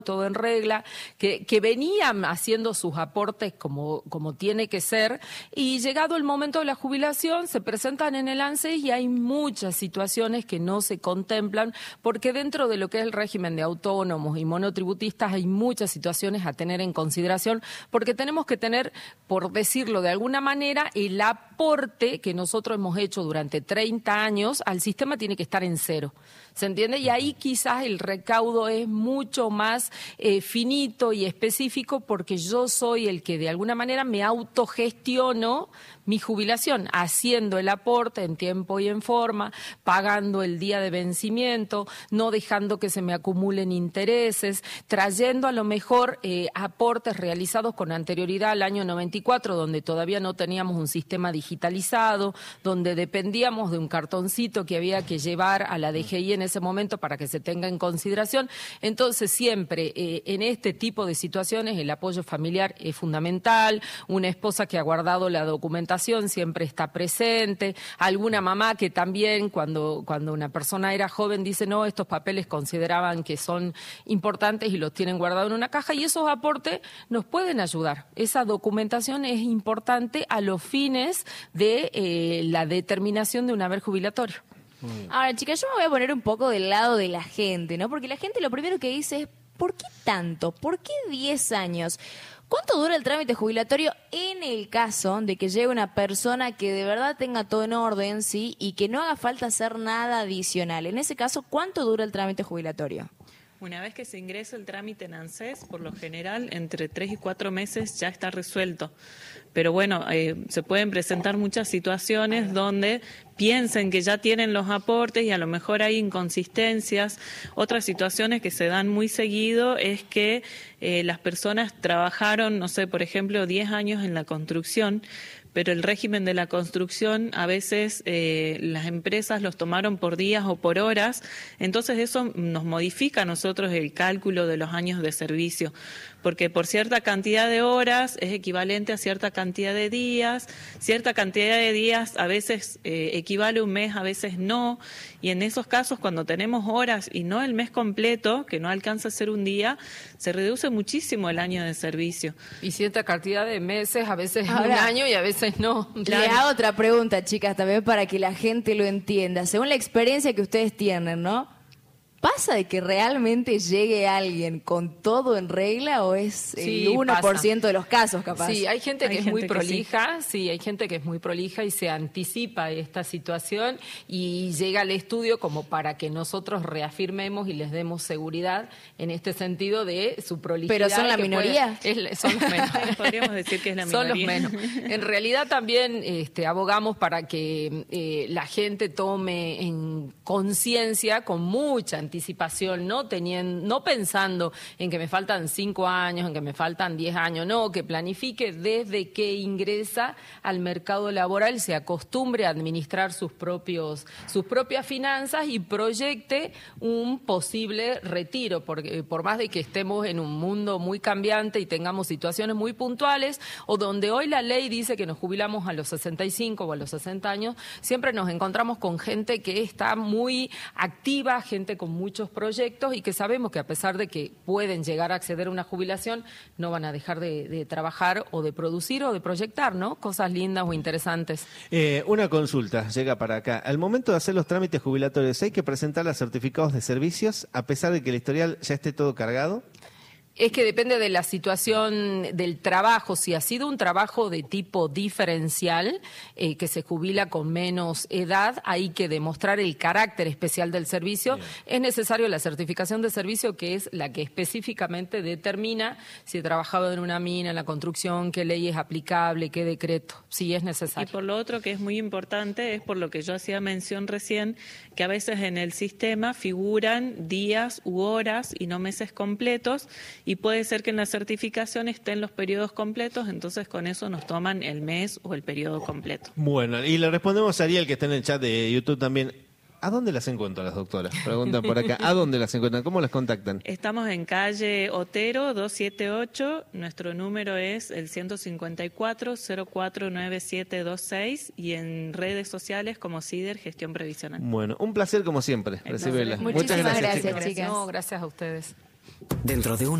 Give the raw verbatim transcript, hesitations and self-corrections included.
todo en regla, que, que venían haciendo sus aportes como, como tiene que ser, y llegado el momento de la jubilación se presentan en el ANSES y hay muchas situaciones que no se contemplan, porque dentro de lo que es el régimen de autónomos y monotributistas hay muchas situaciones a tener en consideración, porque tenemos que tener, por decirlo de alguna manera, el aporte que nosotros hemos hecho durante treinta años al sistema tiene que estar en cero. ¿Se entiende? Y ahí quizás el recaudo es mucho más eh, finito y específico, porque yo soy el que de alguna manera me autogestiono mi jubilación, haciendo el aporte en tiempo y en forma, pagando el día de vencimiento, no dejando que se me acumulen intereses, trayendo a lo mejor eh, aportes realizados con anterioridad al año noventa y cuatro, donde todavía no teníamos un sistema digitalizado, donde dependíamos de un cartoncito que había que llevar a la D G I en ese momento para que se tenga en consideración. Entonces, siempre eh, en este tipo de situaciones el apoyo familiar es fundamental, una esposa que ha guardado la documentación siempre está presente, alguna mamá que también cuando, cuando una persona era joven dice no, estos papeles consideraban que son importantes y los tienen guardados en una caja, y esos aportes nos pueden ayudar. Esa documentación es importante a los fines de eh, la determinación de un haber jubilatorio. Ahora, chicas, yo me voy a poner un poco del lado de la gente, ¿no? Porque la gente lo primero que dice es, ¿por qué tanto? ¿Por qué diez años? ¿Cuánto dura el trámite jubilatorio en el caso de que llegue una persona que de verdad tenga todo en orden, sí, y que no haga falta hacer nada adicional? En ese caso, ¿cuánto dura el trámite jubilatorio? Una vez que se ingresa el trámite en ANSES, por lo general, entre tres y cuatro meses ya está resuelto. Pero bueno, eh, se pueden presentar muchas situaciones donde piensen que ya tienen los aportes y a lo mejor hay inconsistencias. Otras situaciones que se dan muy seguido es que eh, las personas trabajaron, no sé, por ejemplo, diez años en la construcción, pero el régimen de la construcción a veces eh, las empresas los tomaron por días o por horas, entonces eso nos modifica a nosotros el cálculo de los años de servicio, porque por cierta cantidad de horas es equivalente a cierta cantidad de días, cierta cantidad de días a veces eh, equivale a un mes, a veces no, y en esos casos cuando tenemos horas y no el mes completo, que no alcanza a ser un día, se reduce muchísimo el año de servicio. Y cierta cantidad de meses, a veces Ahora, un año y a veces no. Claro. Le hago otra pregunta, chicas, también para que la gente lo entienda. Según la experiencia que ustedes tienen, ¿no? ¿Pasa de que realmente llegue alguien con todo en regla o es el sí, uno por ciento pasa. de los casos, capaz? Sí, hay gente que hay es gente muy que prolija, sí. sí, hay gente que es muy prolija y se anticipa esta situación y llega al estudio como para que nosotros reafirmemos y les demos seguridad en este sentido de su prolijidad. ¿Pero son la minoría? Puede, es, son los menos. Podríamos decir que es la minoría. Son los menos. En realidad también este, abogamos para que eh, la gente tome en conciencia con mucha anticipación, no teniendo, no pensando en que me faltan cinco años, en que me faltan diez años, no, que planifique desde que ingresa al mercado laboral, se acostumbre a administrar sus propios, sus propias finanzas y proyecte un posible retiro, porque por más de que estemos en un mundo muy cambiante y tengamos situaciones muy puntuales, o donde hoy la ley dice que nos jubilamos a los sesenta y cinco o a los sesenta años, siempre nos encontramos con gente que está muy activa, gente con muchos proyectos, y que sabemos que a pesar de que pueden llegar a acceder a una jubilación, no van a dejar de, de trabajar o de producir o de proyectar, ¿no? Cosas lindas o interesantes. Eh, una consulta llega para acá. Al momento de hacer los trámites jubilatorios, ¿hay que presentar los certificados de servicios a pesar de que el historial ya esté todo cargado? Es que depende de la situación del trabajo. Si ha sido un trabajo de tipo diferencial, eh, que se jubila con menos edad, hay que demostrar el carácter especial del servicio. Bien. Es necesario la certificación de servicio, que es la que específicamente determina si he trabajado en una mina, en la construcción, qué ley es aplicable, qué decreto. Sí, es necesario. Y por lo otro que es muy importante, es por lo que yo hacía mención recién, que a veces en el sistema figuran días u horas y no meses completos, y puede ser que en la certificación estén los periodos completos, entonces con eso nos toman el mes o el periodo completo. Bueno, y le respondemos a Ariel, que está en el chat de YouTube también. ¿A dónde las encuentran las doctoras? Preguntan por acá. ¿A dónde las encuentran? ¿Cómo las contactan? Estamos en calle Otero doscientos setenta y ocho. Nuestro número es el ciento cincuenta y cuatro, cero cuatro nueve siete dos seis, y en redes sociales como CIDER Gestión Previsional. Bueno, un placer como siempre recibirla. Muchas Muchas gracias, gracias, chicas. chicas. No, gracias a ustedes. Dentro de un